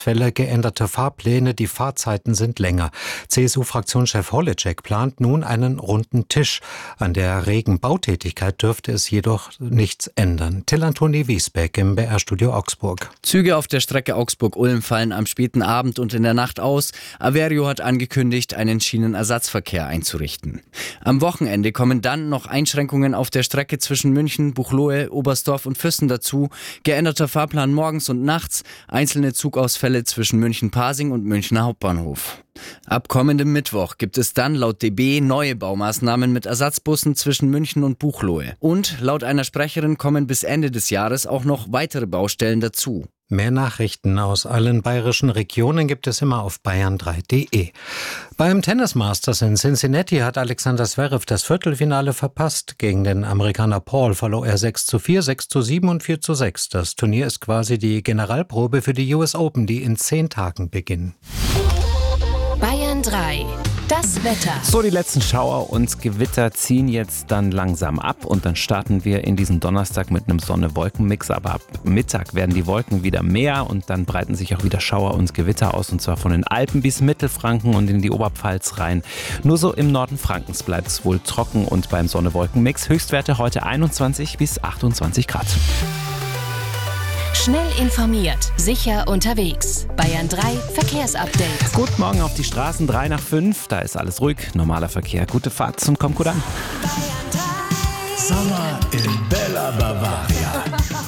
Fälle, geänderte Fahrpläne, die Fahrzeiten sind länger. CSU-Fraktionschef Holitschek plant nun einen runden Tisch. An der regen Bautätigkeit dürfte es jedoch nichts ändern. Till-Antoni Wiesbeck im BR-Studio Augsburg. Züge auf der Strecke Augsburg-Ulm fallen am späten Abend und in der Nacht aus. Averio hat angekündigt, einen Schienenersatzverkehr einzurichten. Am Wochenende kommen dann noch Einschränkungen auf der Strecke zwischen München, Buchloe, Oberstdorf und Füssen dazu. Geänderter Fahrplan morgens und nachts, einzelne Zugausfälle zwischen München-Pasing und Münchner Hauptbahnhof. Ab kommendem Mittwoch gibt es dann laut DB neue Baumaßnahmen mit Ersatzbussen zwischen München und Buchloe. Und laut einer Sprecherin kommen bis Ende des Jahres auch noch weitere Baustellen dazu. Mehr Nachrichten aus allen bayerischen Regionen gibt es immer auf bayern3.de. Beim Tennis Masters in Cincinnati hat Alexander Zverev das Viertelfinale verpasst. Gegen den Amerikaner Paul verlor er 6:4, 6:7 und 4:6. Das Turnier ist quasi die Generalprobe für die US Open, die in 10 Tagen beginnen. Bayern 3. Das Wetter. So, die letzten Schauer und Gewitter ziehen jetzt dann langsam ab und dann starten wir in diesen Donnerstag mit einem Sonne-Wolken-Mix. Aber ab Mittag werden die Wolken wieder mehr und dann breiten sich auch wieder Schauer und Gewitter aus, und zwar von den Alpen bis Mittelfranken und in die Oberpfalz rein. Nur so im Norden Frankens bleibt es wohl trocken und beim Sonne-Wolken-Mix Höchstwerte heute 21 bis 28 Grad. Schnell informiert, sicher unterwegs. Bayern 3 Verkehrsupdate. Gut, morgen auf die Straßen 3 nach 5. Da ist alles ruhig, normaler Verkehr. Gute Fahrt und kommt gut an. Sommer in Bella Bavaria.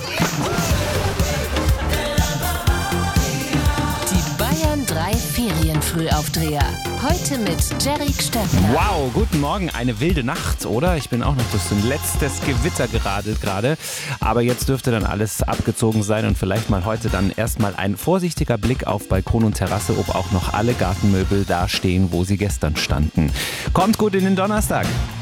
Die Bayern 3 Ferienfrühaufdreher. Heute mit Jerry Stettner. Wow, guten Morgen. Eine wilde Nacht, oder? Ich bin auch noch durch so ein letztes Gewitter geradelt gerade. Aber jetzt dürfte dann alles abgezogen sein und vielleicht mal heute dann erstmal ein vorsichtiger Blick auf Balkon und Terrasse, ob auch noch alle Gartenmöbel da stehen, wo sie gestern standen. Kommt gut in den Donnerstag.